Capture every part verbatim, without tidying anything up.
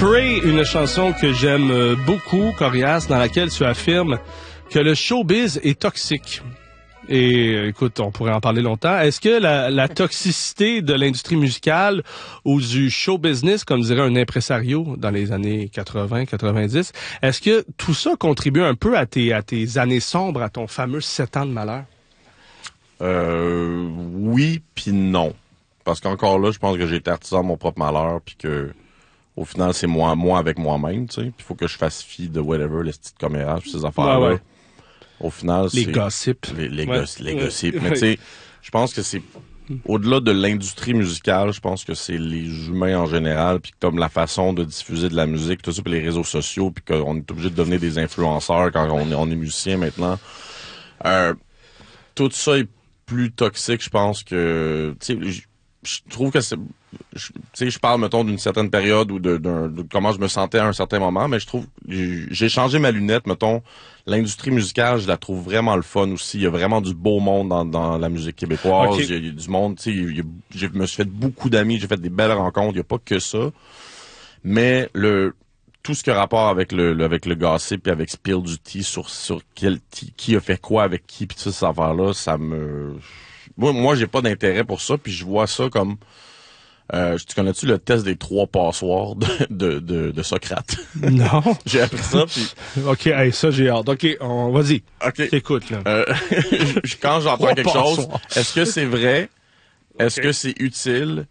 Pray, une chanson que j'aime beaucoup, Corias, dans laquelle tu affirmes que le showbiz est toxique. Et écoute, on pourrait en parler longtemps. Est-ce que la, la toxicité de l'industrie musicale ou du show business, comme dirait un impresario dans les années quatre-vingts quatre-vingt-dix, est-ce que tout ça contribue un peu à tes, à tes années sombres, à ton fameux sept ans de malheur? Euh, oui, puis non. Parce qu'encore là, je pense que j'ai été artisan de mon propre malheur, puis que au final, c'est moi, moi avec moi-même, tu sais. Puis il faut que je fasse fi de whatever, les petites commérages, ces affaires-là. Ouais, ouais. Au final, les c'est... gossips. Les, les, ouais. goss, les gossips. Mais tu sais, je pense que c'est... Au-delà de l'industrie musicale, je pense que c'est les humains en général, puis comme la façon de diffuser de la musique, tout ça, puis les réseaux sociaux, puis qu'on est obligé de devenir des influenceurs quand on est, on est musicien maintenant. Euh, tout ça est plus toxique, je pense que... Tu sais, je trouve que c'est... Tu sais, je parle, mettons, d'une certaine période ou de, de, de comment je me sentais à un certain moment, mais je trouve... J'ai changé ma lunette, mettons. L'industrie musicale, je la trouve vraiment le fun aussi. Il y a vraiment du beau monde dans, dans la musique québécoise. Okay. Il, y a, il y a du monde, tu sais, il y a, je me suis fait beaucoup d'amis, j'ai fait des belles rencontres. Il n'y a pas que ça. Mais le tout ce qui a rapport avec le, le avec le gossip et avec spill du tea sur sur quel tea, qui a fait quoi avec qui, puis tout ça, cette affaire-là, ça me... Moi, moi j'ai pas d'intérêt pour ça, puis je vois ça comme... Euh, tu connais-tu le test des trois passoires de, de, de, de Socrate? Non. J'ai appris ça, puis... OK, hey, ça, j'ai hâte. OK, on, vas-y. OK. T'écoutes, là. Euh, quand j'entends quelque chose, est-ce que c'est vrai? Est-ce okay. que c'est utile?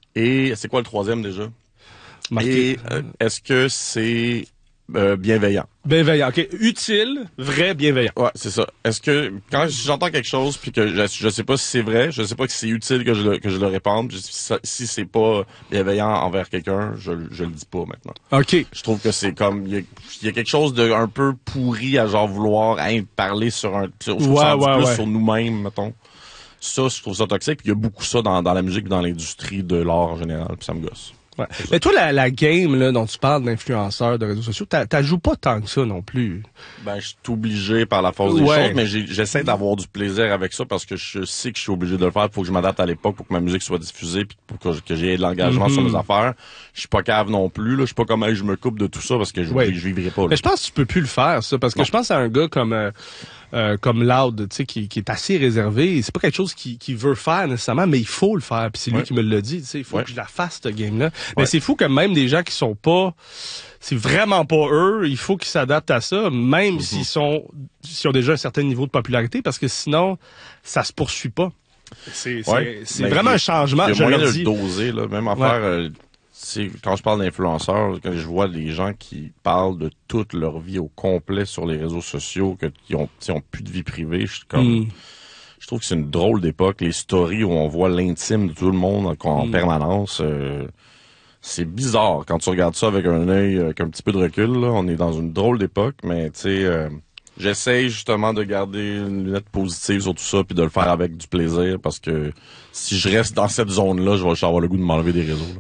Et c'est quoi le troisième, déjà? Marqué. Et euh, est-ce que c'est euh, bienveillant? Bienveillant, OK. Utile, vrai, bienveillant. Ouais, c'est ça. Est-ce que quand j'entends quelque chose puis que je, je sais pas si c'est vrai, je sais pas si c'est utile que je le, que je le répande, si, si c'est pas bienveillant envers quelqu'un, je je le dis pas maintenant. OK. Je trouve que c'est comme il y a, y a quelque chose de un peu pourri à genre vouloir hein, parler sur un sur, ouais, ouais, plus ouais. sur nous-mêmes, mettons. Ça, je trouve ça toxique, puis il y a beaucoup ça dans dans la musique, dans l'industrie de l'art en général, puis ça me gosse. Ouais. Mais toi, la, la game là, dont tu parles d'influenceurs de réseaux sociaux, t'as joues pas tant que ça non plus. Ben, je suis obligé par la force des ouais. choses, mais j'essaie d'avoir du plaisir avec ça parce que je sais que je suis obligé de le faire. Il faut que je m'adapte à l'époque pour que ma musique soit diffusée puis pour que, que j'ai de l'engagement mm-hmm. sur mes affaires. Je suis pas cave non plus. Là. Je suis pas comme hey, je me coupe de tout ça parce que je, ouais. je, je vivrai pas. Là. Mais je pense que tu peux plus le faire, ça, parce que non. je pense à un gars comme... Euh, Euh, comme Loud, tu sais, qui, qui est assez réservé. C'est pas quelque chose qu'il qui veut faire nécessairement, mais il faut le faire. Puis c'est lui ouais. qui me l'a dit, tu sais, il faut ouais. que je la fasse, cette game-là. Ouais. Mais c'est fou que même des gens qui sont pas... C'est vraiment pas eux, il faut qu'ils s'adaptent à ça, même mm-hmm. s'ils sont s'ils ont déjà un certain niveau de popularité, parce que sinon, ça se poursuit pas. C'est ouais. c'est vraiment un changement. Il y a moyen de dis. le doser, là. Même en ouais. faire... Euh, C'est, quand je parle d'influenceurs, quand je vois des gens qui parlent de toute leur vie au complet sur les réseaux sociaux, que, qui ont, qui ont plus de vie privée, je suis comme, mm. je trouve que c'est une drôle d'époque. Les stories où on voit l'intime de tout le monde en, en mm. permanence, euh, c'est bizarre quand tu regardes ça avec un œil, avec un petit peu de recul. Là, on est dans une drôle d'époque, mais tu sais, euh, j'essaye justement de garder une lunette positive sur tout ça, puis de le faire avec du plaisir, parce que si je reste dans cette zone-là, je vais avoir le goût de m'enlever des réseaux. Là.